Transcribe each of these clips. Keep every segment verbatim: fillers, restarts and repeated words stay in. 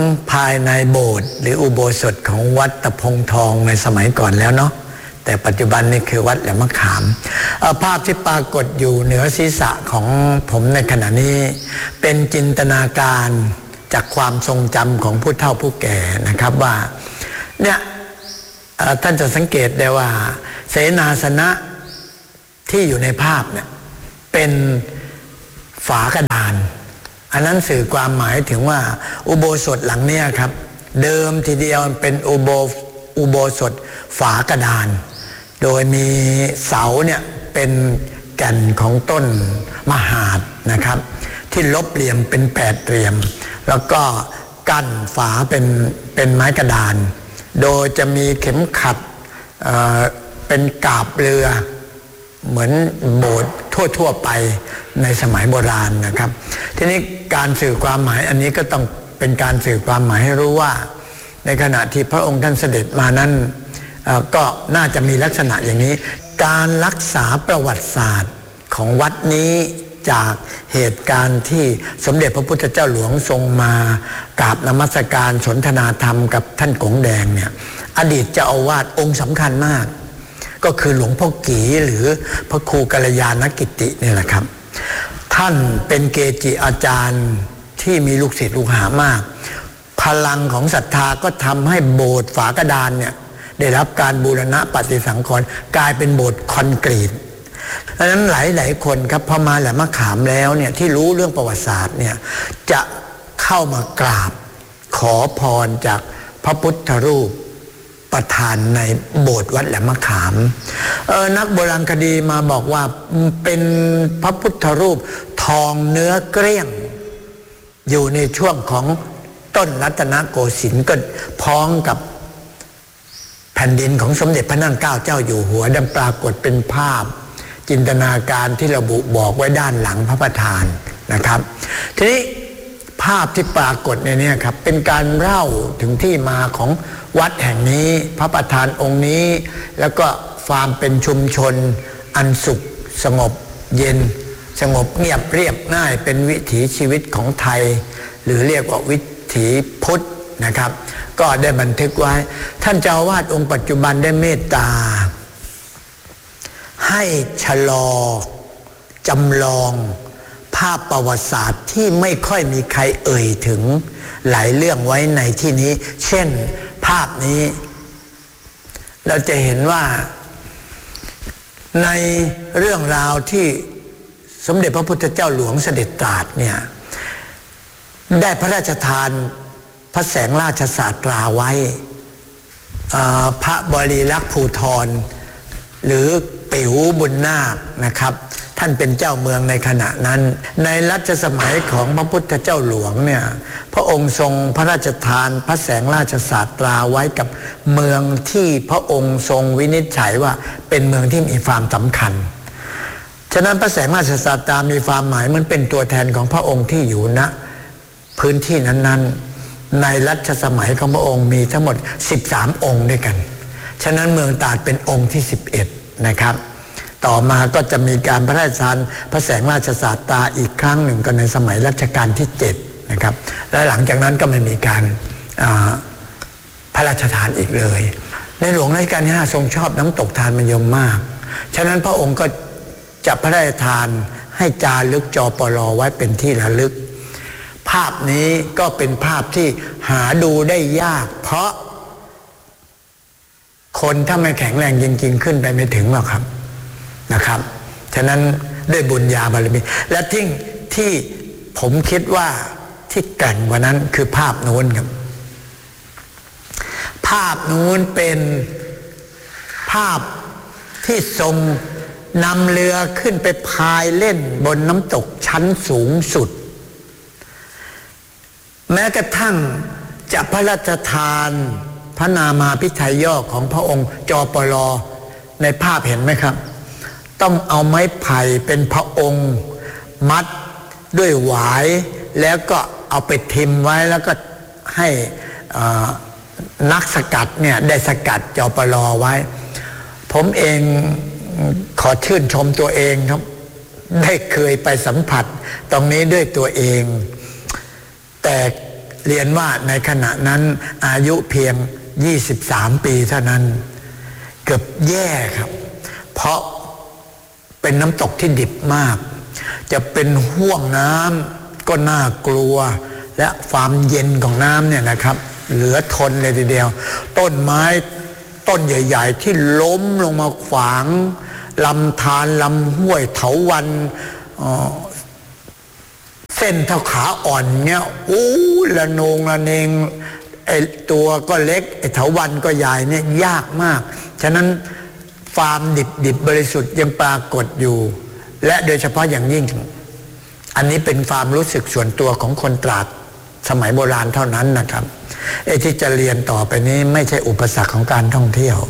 ภายในโบสถ์หรืออุโบสถของวัดตะพงทองในสมัยก่อนแล้วเนาะแต่ปัจจุบันนี่คือวัดแหลมมะขามภาพที่ปรากฏอยู่เหนือศีรษะของผมในขณะนี้เป็นจินตนาการจากความทรงจำของผู้เฒ่าผู้แก่นะครับว่าเนี่ยท่านจะสังเกตได้ว่าเสนาสนะที่อยู่ในภาพเนี่ยเป็นฝากระดานอันนั้นสื่อความหมายถึงว่าอุโบสถหลังนี้ครับเดิมทีเดียวเป็นอุโบอุโบสถฝากระดานโดยมีเสาเนี่ยเป็นแก่นของต้นมหาดนะครับที่ลบเหลี่ยมเป็นแปดเหลี่ยมแล้วก็กั้นฝาเป็นเป็นไม้กระดานโดยจะมีเข็มขัด เอ่อ เป็นกาบเรือเหมือนโบสถ์ทั่วๆไปในสมัยโบราณนะครับทีนี้การสื่อความหมายอันนี้ก็ต้องเป็นการสื่อความหมายให้รู้ว่าในขณะที่พระองค์ท่านเสด็จมานั้นก็น่าจะมีลักษณะอย่างนี้การรักษาประวัติศาสตร์ของวัดนี้จากเหตุการณ์ที่สมเด็จพระพุทธเจ้าหลวงทรงมากราบนมัสการสนทนาธรรมกับท่านกงแดงเนี่ยอดีตเจ้าอาวาสองค์สำคัญมากก็คือหลวงพ่อกีหรือพระครูกัลยาณกิตินี่แหละครับท่านเป็นเกจิอาจารย์ที่มีลูกศิษย์ลูกหามากพลังของศรัทธาก็ทำให้โบสถ์ฝากระดานเนี่ยได้รับการบูรณะปฏิสังขรณ์กลายเป็นโบสถ์คอนกรีตดังนั้นหลายๆคนครับพอมาแหลมมะขามแล้วเนี่ยที่รู้เรื่องประวัติศาสตร์เนี่ยจะเข้ามากราบขอพรจากพระพุทธรูปประธานในโบสถ์วัดแหลมมะขามเออนักโบราณคดีมาบอกว่าเป็นพระพุทธรูปทองเนื้อเกลี้ยงอยู่ในช่วงของต้นรัตนโกสินทร์ก็พ้องกับแผ่นดินของสมเด็จพระนั่งเกล้าเจ้าอยู่หัวดังปรากฏเป็นภาพจินตนาการที่ระบุบอกไว้ด้านหลังพระประธานนะครับทีนี้ภาพที่ปรากฏในนี้ครับเป็นการเล่าถึงที่มาของวัดแห่งนี้พระประธานองค์นี้แล้วก็ความเป็นชุมชนอันสุขสงบเย็นสงบเงียบเรียบง่ายเป็นวิถีชีวิตของไทยหรือเรียกว่าวิถีพุทธนะครับก็ได้บันทึกไว้ท่านเจ้าอาวาสองค์ปัจจุบันได้เมตตาให้ชะลอจำลองภาพประวัติศาสตร์ที่ไม่ค่อยมีใครเอ่ยถึงหลายเรื่องไว้ในที่นี้เช่นภาพนี้เราจะเห็นว่าในเรื่องราวที่สมเด็จพระพุทธเจ้าหลวงเสด็จตรัสเนี่ยได้พระราชทานพระแสงราชศาสตราไว้พระบริลักษ์ภูธรหรือปิ๋วบุญนาคนะครับท่านเป็นเจ้าเมืองในขณะนั้นในรัชสมัยของพระพุทธเจ้าหลวงเนี่ยพระองค์ทรงพระราชทานพระแสงราชศาสตราไว้กับเมืองที่พระองค์ทรงวินิจฉัยว่าเป็นเมืองที่มีความสำคัญฉะนั้นพระแสงราชศาสตรามีความหมายมันเป็นตัวแทนของพระองค์ที่อยู่ณพื้นที่นั้นๆในรัชสมัยของพระองค์มีทั้งหมดสิบสามองค์ด้วยกันฉะนั้นเมืองตราดเป็นองค์ที่สิบเอ็ดนะครับต่อมาก็จะมีการพระราชทานพระแสงราชศาสตราอีกครั้งหนึ่งก็ในสมัยรัชกาลที่เจ็ดนะครับและหลังจากนั้นก็ไม่มีการพระราชทานอีกเลยในหลวงรัชกาลที่ห้าทรงชอบน้ำตกทานมยมมากฉะนั้นพระองค์ก็จะพระราชทานให้จารึกจปรไว้เป็นที่ระลึกภาพนี้ก็เป็นภาพที่หาดูได้ยากเพราะคนถ้าไม่แข็งแรงจริงๆขึ้นไปไม่ถึงหรอกครับนะครับฉะนั้นด้วยบุญญาบารมีและที่ที่ผมคิดว่าที่แกร่งกว่านั้นคือภาพนู้นครับภาพนู้นเป็นภาพที่ทรงนำเรือขึ้นไปพายเล่นบนน้ำตกชั้นสูงสุดแม้กระทั่งจะพระราชทานพระนามาภิไธยย่อของพระองค์จปรในภาพเห็นไหมครับต้องเอาไม้ไผ่เป็นพระองค์มัดด้วยหวายแล้วก็เอาไปทิมไว้แล้วก็ให้นักสกัดเนี่ยได้สกัดจปรไว้ผมเองขอชื่นชมตัวเองครับได้เคยไปสัมผัสตรงนี้ด้วยตัวเองแต่เรียนว่าในขณะนั้นอายุเพียงยี่สิบสามปีเท่านั้นเกือบแย่ครับเพราะเป็นน้ำตกที่ดิบมากจะเป็นห้วงน้ำก็น่ากลัวและความเย็นของน้ำเนี่ยนะครับเหลือทนเลยทีเดียวต้นไม้ต้นใหญ่ๆที่ล้มลงมาขวางลำธารลำห้วยเถาวัลย์เส้นเท่าขาอ่อนเนี่ยอู้ละนงละเนงไอตัวก็เล็กไอเถาวัลย์ก็ใหญ่เนี่ยยากมากฉะนั้นฟาร์มดิบดิบบริสุทธิ์ยังปรากฏอยู่และโดยเฉพาะอย่างยิ่งอันนี้เป็นความรู้สึกส่วนตัวของคนตราดสมัยโบราณเท่านั้นนะครับไอ้ที่จะเรียนต่อไปนี้ไม่ใช่อุปสรรคของการท่องเที่ยว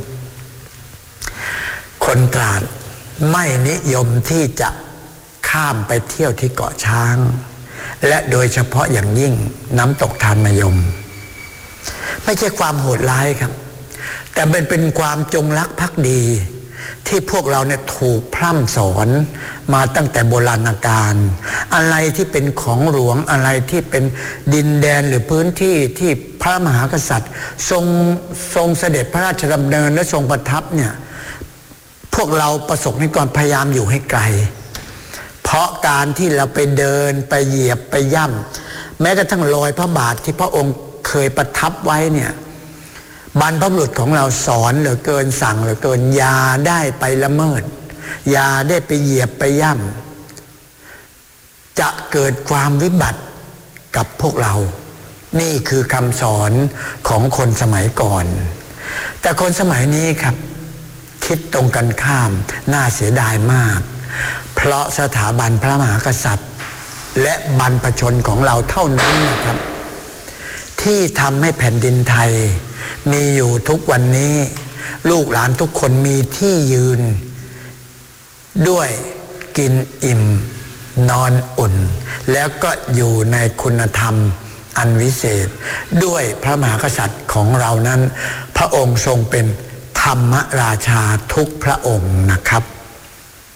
คนตราดไม่นิยมที่จะข้ามไปเที่ยวที่เกาะช้างและโดยเฉพาะอย่างยิ่งน้ำตกทานมะยมไม่ใช่ความโหดร้ายครับแต่เป็นเป็นความจงรักภักดีที่พวกเราเนี่ยถูกพร่ำสอนมาตั้งแต่โบราณกาลอะไรที่เป็นของหลวงอะไรที่เป็นดินแดนหรือพื้นที่ที่พระมหากษัตริย์ทรงทรงเสด็จพระราชดำเนินและทรงประทับเนี่ยพวกเราประสบนิกรพยายามอยู่ให้ไกลเพราะการที่เราไปเดินไปเหยียบไปย่ำแม้กระทั่งรอยพระบาทที่พระองค์เคยประทับไว้เนี่ยบรรพบุรุษของเราสอนเหลือเกินสั่งเหลือเกินอย่าได้ไปละเมิดอย่าได้ไปเหยียบไปย่ำจะเกิดความวิบัติกับพวกเรานี่คือคำสอนของคนสมัยก่อนแต่คนสมัยนี้ครับคิดตรงกันข้ามน่าเสียดายมากเพราะสถาบันพระมหากษัตริย์และบรรพชนของเราเท่านั้นนะครับที่ทำให้แผ่นดินไทยมีอยู่ทุกวันนี้ลูกหลานทุกคนมีที่ยืนด้วยกินอิ่มนอนอุ่นแล้วก็อยู่ในคุณธรรมอันวิเศษด้วยพระมหากษัตริย์ของเรานั้นพระองค์ทรงเป็นธรรมราชาทุกพระองค์นะครับ